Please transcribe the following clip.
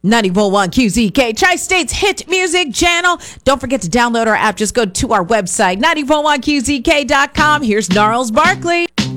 90.1 QZK, Tri-State's hit music channel. Don't forget to download our app. Just go to our website, 90.1QZK.com. Here's Gnarls Barkley.